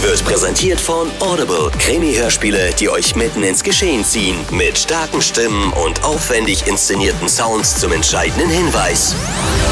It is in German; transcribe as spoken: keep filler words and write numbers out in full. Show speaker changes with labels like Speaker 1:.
Speaker 1: wird präsentiert von Audible. Krimi-Hörspiele, die euch mitten ins Geschehen ziehen. Mit starken Stimmen und aufwendig inszenierten Sounds zum entscheidenden Hinweis.